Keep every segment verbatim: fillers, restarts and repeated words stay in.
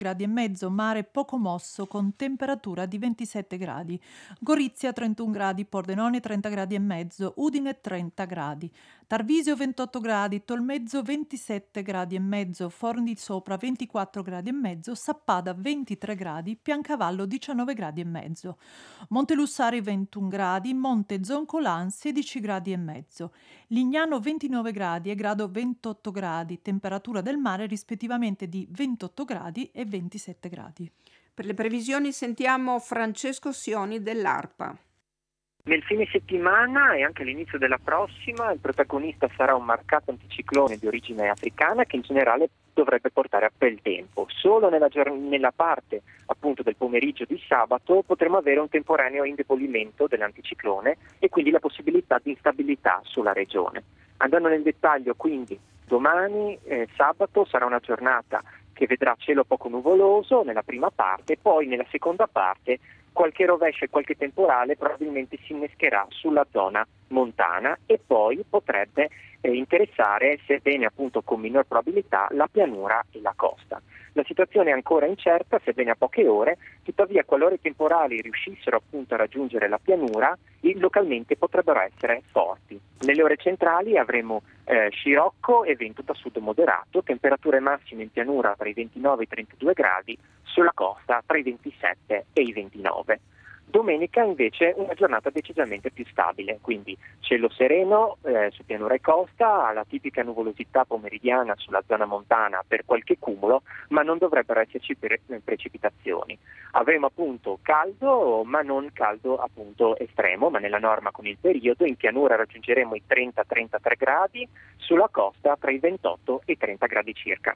gradi e mezzo, mare poco mosso con temperatura di ventisette gradi. Gorizia trentuno gradi, Pordenone trenta gradi e mezzo, Udine trenta gradi. Tarvisio ventotto gradi, Tolmezzo ventisette gradi e mezzo, Forni Sopra ventiquattro gradi e mezzo, Sappada ventitré gradi, Piancavallo diciannove gradi e mezzo. Montelussari ventuno gradi, Monte Zoncolan sedici gradi e mezzo. Lignano ventinove gradi e Grado ventotto gradi, temperatura del mare rispettivamente di ventotto gradi e ventisette gradi. Per le previsioni sentiamo Francesco Sioni dell'ARPA. Nel fine settimana e anche all'inizio della prossima il protagonista sarà un marcato anticiclone di origine africana che in generale dovrebbe portare a bel tempo. Solo nella, gior- nella parte appunto del pomeriggio di sabato potremo avere un temporaneo indebolimento dell'anticiclone e quindi la possibilità di instabilità sulla regione. Andando nel dettaglio, quindi domani eh, sabato sarà una giornata che vedrà cielo poco nuvoloso nella prima parte, poi nella seconda parte qualche rovescio e qualche temporale probabilmente si innescherà sulla zona montana e poi potrebbe eh, interessare, sebbene appunto con minor probabilità, la pianura e la costa. La situazione è ancora incerta, sebbene a poche ore, tuttavia qualora i temporali riuscissero appunto a raggiungere la pianura, i- localmente potrebbero essere forti. Nelle ore centrali avremo eh, scirocco e vento da sud moderato, temperature massime in pianura tra i ventinove e i trentadue gradi, sulla costa tra i ventisette e i ventinove. Domenica invece una giornata decisamente più stabile, quindi cielo sereno eh, su pianura e costa, la tipica nuvolosità pomeridiana sulla zona montana per qualche cumulo, ma non dovrebbero esserci pre- precipitazioni. Avremo appunto caldo, ma non caldo appunto estremo, ma nella norma con il periodo. In pianura raggiungeremo i trenta trentatré gradi, sulla costa tra i ventotto e i trenta gradi circa.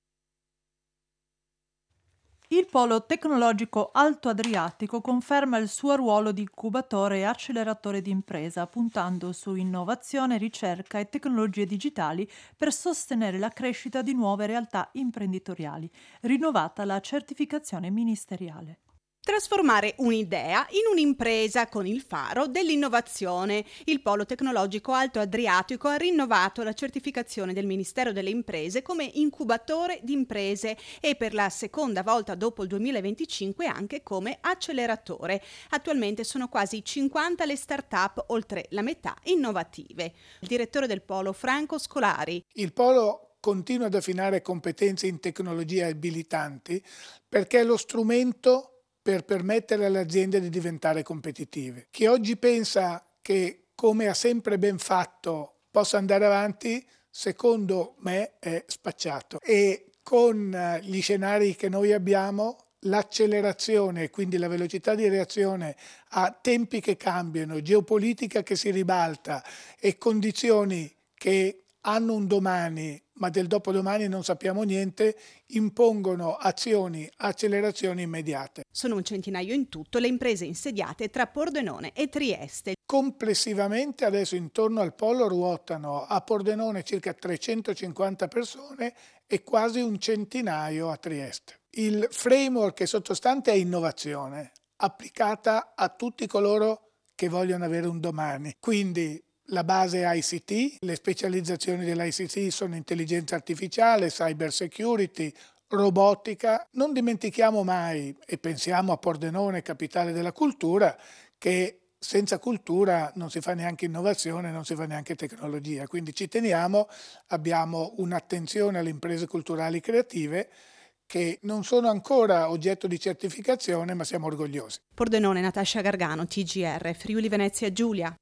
Il Polo Tecnologico Alto Adriatico conferma il suo ruolo di incubatore e acceleratore di impresa, puntando su innovazione, ricerca e tecnologie digitali per sostenere la crescita di nuove realtà imprenditoriali, rinnovata la certificazione ministeriale. Trasformare un'idea in un'impresa con il faro dell'innovazione. Il Polo Tecnologico Alto Adriatico ha rinnovato la certificazione del Ministero delle Imprese come incubatore di imprese e per la seconda volta dopo il duemilaventicinque anche come acceleratore. Attualmente sono quasi cinquanta le start-up, oltre la metà innovative. Il direttore del Polo, Franco Scolari. Il Polo continua ad affinare competenze in tecnologie abilitanti perché è lo strumento per permettere alle aziende di diventare competitive. Chi oggi pensa che, come ha sempre ben fatto, possa andare avanti, secondo me è spacciato. E con eh, gli scenari che noi abbiamo, l'accelerazione, quindi la velocità di reazione a tempi che cambiano, geopolitica che si ribalta e condizioni che hanno un domani, ma del dopodomani non sappiamo niente, impongono azioni, accelerazioni immediate. Sono un centinaio in tutto le imprese insediate tra Pordenone e Trieste. Complessivamente adesso intorno al polo ruotano a Pordenone circa trecentocinquanta persone e quasi un centinaio a Trieste. Il framework che è sottostante è innovazione, applicata a tutti coloro che vogliono avere un domani. Quindi la base I C T, le specializzazioni dell'I C T sono intelligenza artificiale, cyber security, robotica. Non dimentichiamo mai, e pensiamo a Pordenone, capitale della cultura, che senza cultura non si fa neanche innovazione, non si fa neanche tecnologia. Quindi ci teniamo, abbiamo un'attenzione alle imprese culturali creative che non sono ancora oggetto di certificazione, ma siamo orgogliosi. Pordenone, Natascia Gargano, T G R, Friuli Venezia Giulia.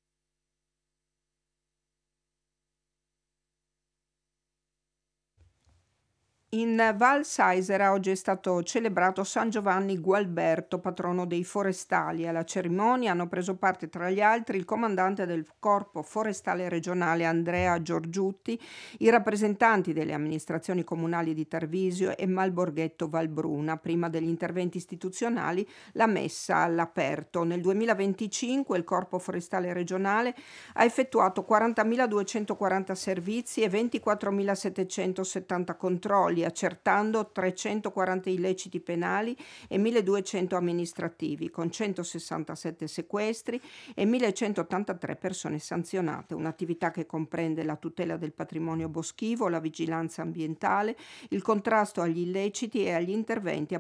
In Val Saisera oggi è stato celebrato San Giovanni Gualberto, patrono dei forestali. Alla cerimonia hanno preso parte tra gli altri il comandante del Corpo Forestale Regionale Andrea Giorgiutti, i rappresentanti delle amministrazioni comunali di Tarvisio e Malborghetto Valbruna. Prima degli interventi istituzionali, la messa all'aperto. Nel duemilaventicinque il Corpo Forestale Regionale ha effettuato quarantamiladuecentoquaranta servizi e ventiquattromilasettecentosettanta controlli, accertando trecentoquaranta illeciti penali e milleduecento amministrativi, con centosessantasette sequestri e millecentottantatré persone sanzionate. Un'attività che comprende la tutela del patrimonio boschivo, la vigilanza ambientale, il contrasto agli illeciti e agli interventi a